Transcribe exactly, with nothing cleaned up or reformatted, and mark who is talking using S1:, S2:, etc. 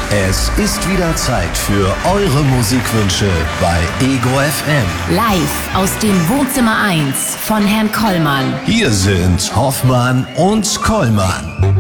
S1: Es ist wieder Zeit für eure Musikwünsche bei Ego F M.
S2: Live aus dem Wohnzimmer eins von Herrn Kollmann.
S1: Hier sind Hoffmann und Kollmann.